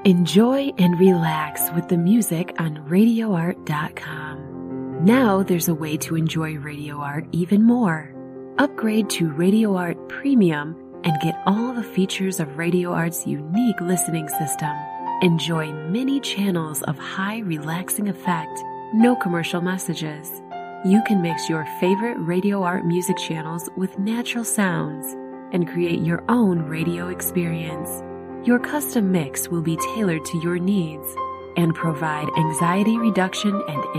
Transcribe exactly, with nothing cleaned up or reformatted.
Enjoy and relax with the music on radio art dot com. Now there's a way to enjoy Radio Art even more. Upgrade to Radio Art Premium and get all the features of Radio Art's unique listening system. Enjoy many channels of high relaxing effect, no commercial messages. You can mix your favorite Radio Art music channels with natural sounds and create your own radio experience. Your custom mix will be tailored to your needs and provide anxiety reduction and